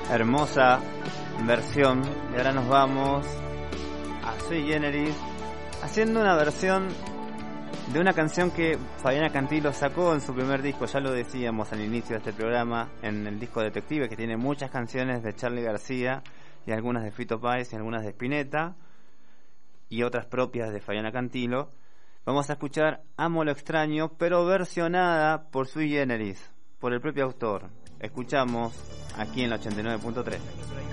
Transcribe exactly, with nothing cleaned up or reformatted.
Hermosa versión. Y ahora nos vamos a Sui Generis haciendo una versión de una canción que Fabiana Cantilo sacó en su primer disco. Ya lo decíamos al inicio de este programa, en el disco Detective, que tiene muchas canciones de Charly García y algunas de Fito Páez y algunas de Spinetta y otras propias de Fabiana Cantilo. Vamos a escuchar Amo lo extraño, pero versionada por Sui Generis, por el propio autor. Escuchamos aquí en la ochenta y nueve punto tres.